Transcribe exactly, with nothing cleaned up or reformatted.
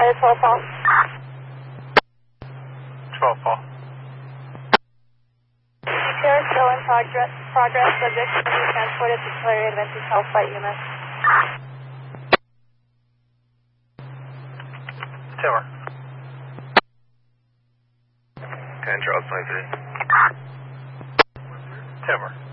Tower twelve Paul. twelve Paul. Tower still in progress, progress subject to be transported to Tulare Adventist Health Flight U M S. Tower. ten Charles twenty-three. Tower.